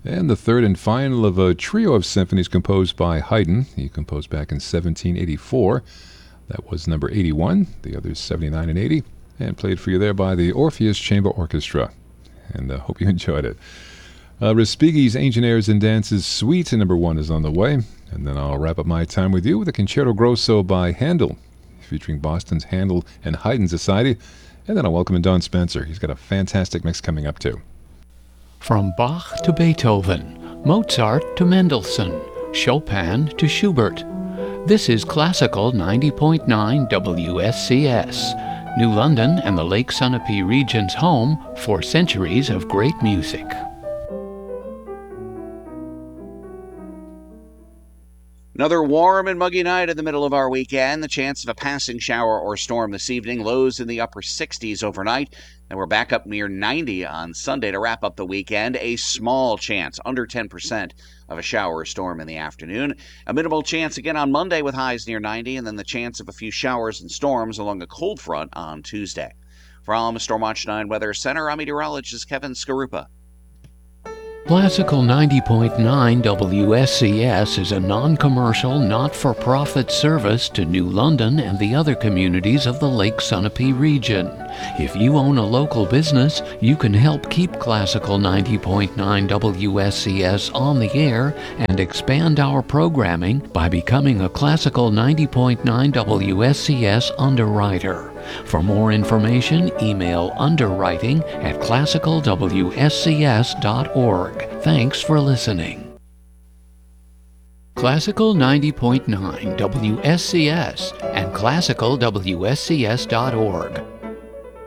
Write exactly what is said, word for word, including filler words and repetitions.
And the third and final of a trio of symphonies composed by Haydn. He composed back in seventeen eighty-four. That was number eighty-one, the others seventy-nine and eighty, and played for you there by the Orpheus Chamber Orchestra. And I uh, hope you enjoyed it. Uh, Respighi's Ancient Airs and Dances Suite number one is on the way. And then I'll wrap up my time with you with a Concerto Grosso by Handel, featuring Boston's Handel and Haydn Society. And then I'll welcome in Don Spencer. He's got a fantastic mix coming up too. From Bach to Beethoven, Mozart to Mendelssohn, Chopin to Schubert. This is Classical ninety point nine W S C S, New London and the Lake Sunapee region's home for centuries of great music. Another warm and muggy night in the middle of our weekend. The chance of a passing shower or storm this evening. Lows in the upper sixties overnight. And we're back up near ninety on Sunday to wrap up the weekend. A small chance, under ten percent, of a shower or storm in the afternoon. A minimal chance again on Monday with highs near ninety. And then the chance of a few showers and storms along a cold front on Tuesday. From Stormwatch nine Weather Center, I'm meteorologist Kevin Skarupa. Classical ninety point nine W S C S is a non-commercial, not-for-profit service to New London and the other communities of the Lake Sunapee region. If you own a local business, you can help keep Classical ninety point nine W S C S on the air and expand our programming by becoming a Classical ninety point nine W S C S underwriter. For more information, email underwriting at classical w s c s dot org. Thanks for listening. Classical ninety point nine W S C S and classical w s c s dot org.